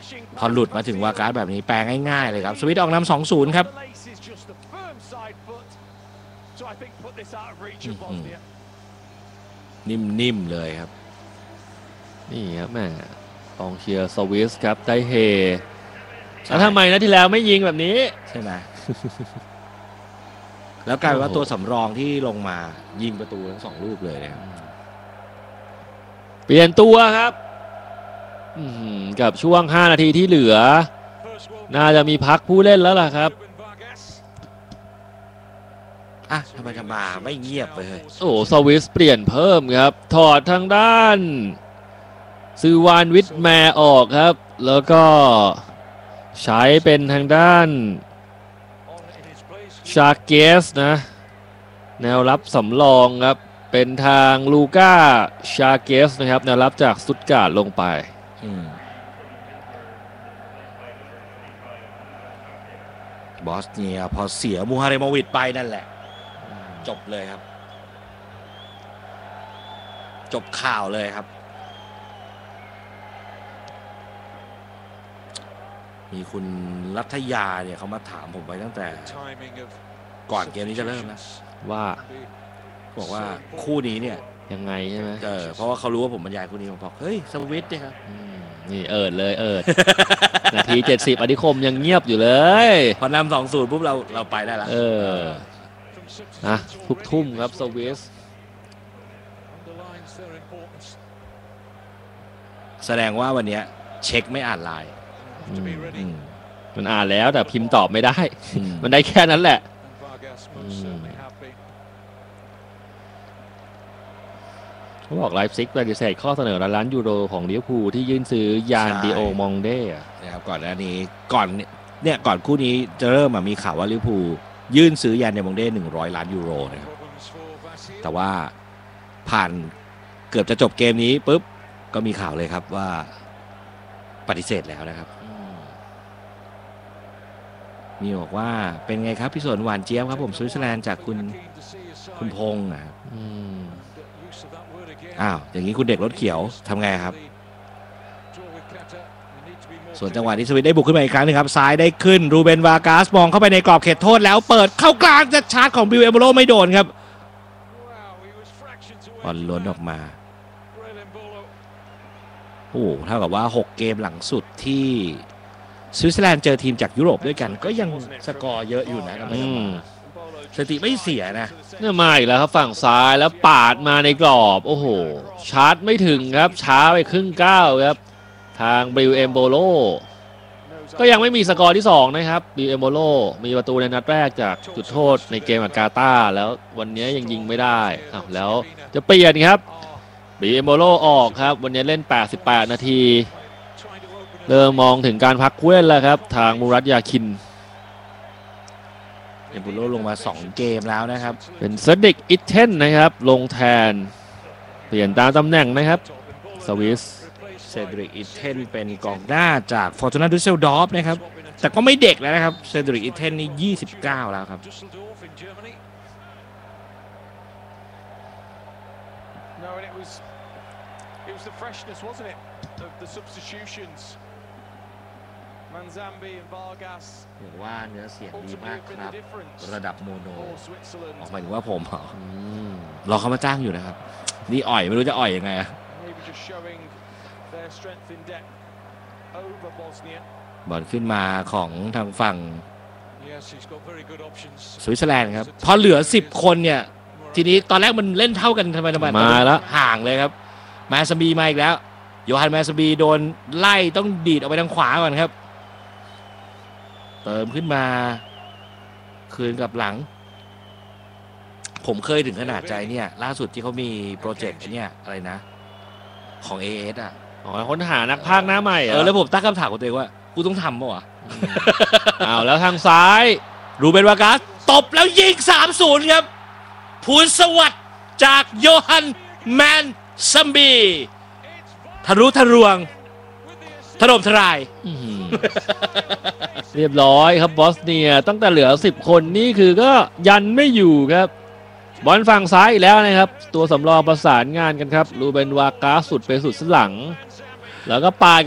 พอหลุดมาถึงวาการ์ดแบบนี้แปลง่ายๆเลยครับสวิตออกนำ 2-0 ครับนิ่มๆเลยครับนี่ครับแม่กองเชียร์สวิสครับได้เฮแล้วทำไมนะที่แล้วไม่ยิงแบบนี้ใช่ไหม แล้วกลายเป็นว่าตัวสำรองที่ลงมายิงประตูทั้ง2 ลูกเลยนะครับเปลี่ยนตัวครับกับช่วง5 นาทีที่เหลือน่าจะมีพักผู้เล่นแล้วล่ะครับทำไมจะมาไม่เงียบเลยโอ้สวิสเปลี่ยนเพิ่มครับถอดทางด้านซือวานวิทแมร์ออกครับแล้วก็ใช้เป็นทางด้านชาเกสนะแนวรับสำรองครับเป็นทางลูก้าชาเกสนะครับแนวรับจากสตุตการ์ดลงไปบอสเนียพอเสียมูฮาเรโมวิชไปนั่นแหละจบเลยครับจบข่าวเลยครับมีคุณรัฐยาเนี่ยเขามาถามผมไปตั้งแต่ก่อนเกมนี้จะเริ่มนะว่าบอกว่าคู่นี้เนี่ยยังไงใช่ไหมเพราะว่าเขารู้ว่าผมบรรยายคู่นี้ผมบอกเฮ้ยสวิตเนี่ยครับนี่เลยนาที70อธิคมยังเงียบอยู่เลยพอนำ 2-0 ปุ๊บเราไปได้แล้วนะทุกทุ่มครับสวิสแสดงว่าวันนี้เช็คไม่อ่านไลน์มันอ่านแล้วแต่พิมพ์ตอบไม่ได้มันได้แค่นั้นแหละเขาบอกไลฟ์ซิกปฏิเสธข้อเสนอล้านยูโรของลิเวอร์พูลที่ยื่นซื้อยานดิโอมองเด้นะครับก่อนหน้านี้ก่อนคู่นี้จะเริ่มมีข่าวว่าลิเวอร์พูลยื่นซื้อยานดิโอมองเด้100 ล้านยูโรนะครับแต่ว่าผ่านเกือบจะจบเกมนี้ปุ๊บก็มีข่าวเลยครับว่าปฏิเสธแล้วนะครับมีบอกว่าเป็นไงครับพี่สนหวานเจี๊ยบครับผมสวิตเซอร์แลนด์จากคุณพงษ์นะครับอย่างนี้คุณเด็กรถเขียวทำไงครับส่วนจังหวะนี้สวิตได้บุกขึ้นมาอีกครั้งนึงครับซ้ายได้ขึ้นรูเบนวากาสมองเข้าไปในกรอบเขตโทษแล้วเปิดเข้ากลางจะชาร์จของบิลเอโบโลไม่โดนครับบอลล้นออกมาเท่ากับว่า6 เกมหลังสุดที่สวิตเซอร์แลนด์เจอทีมจากยุโรปด้วยกันก็ยังสกอร์เยอะอยู่นะสถิติไม่เสียนะเนี่ยมาอีกแล้วครับฝั่งซ้ายแล้วปาดมาในกรอบโอ้โหชาร์จไม่ถึงครับช้าไปครึ่งก้าวครับทางบิลเอมโบโลก็ยังไม่มีสกอร์ที่2นะครับบิลเอมโบโลมีประตูในนัดแรกจากจุดโทษในเกมกับกาตาร์แล้ววันนี้ยังยิงไม่ได้แล้วจะเปลี่ยนครับบิลเอมโบโลออกครับวันนี้เล่น88 นาทีเริ่มมองถึงการพักผู้เล่นแล้วครับทางมูรัตยาคินเอมโบโลลงมา2 เกมแล้วนะครับเป็นเซดิกอิตเทนนะครับลงแทนเปลี่ยนตามตำแหน่งนะครับสวิสเซดริกอิตเทนเป็นกองหน้าจากฟอร์ตูนาดุสเซลดอร์ฟนะครับแต่ก็ไม่เด็กแล้วนะครับเซดริกอิตเทนนี่29แล้วครับอย่างว่าเนื้อเสียงดีมากครับระดับโมโนหมายถึงว่าผมรอเขามาจ้างอยู่นะครับนี่อ่อยไม่รู้จะอ่อยยังไงบอลขึ้นมาของทางฝั่งสวิตเซอร์แลนด์ครับพอเหลือ10 คนเนี่ยทีนี้ตอนแรกมันเล่นเท่ากันทำไมมาแล้วห่างเลยครับแมสบีมาอีกแล้วโยฮันแมสบีโดนไล่ต้องดีดออกไปทางขวาก่อนครับเติมขึ้นมาคืนกับหลังผมเคยถึงขนาดใจเนี่ยล่าสุดที่เขามีโปรเจกต์เนี่ยอะไรนะของ AS ค้นหานักพากย์หน้าใหม่แล้วผมตั้งคำถามกับตัวเองว่ากูต้องทำป่ะวะแล้วทางซ้ายรูเบนวากาสตบแล้วยิง 3-0 ครับภูลสวัสดิ์จากโยฮันแมนซัมบีทะลุทะลวงถล่มทลายเรียบร้อยครับบอสเนียตั้งแต่เหลือ10 คนนี่คือก็ยันไม่อยู่ครับบอลฝั่งซ้ายอีกแล้วนะครับตัวสำรองประสานงานกันครับรูเบนวากาสสุดไปสุดหลังแล้วก็ปา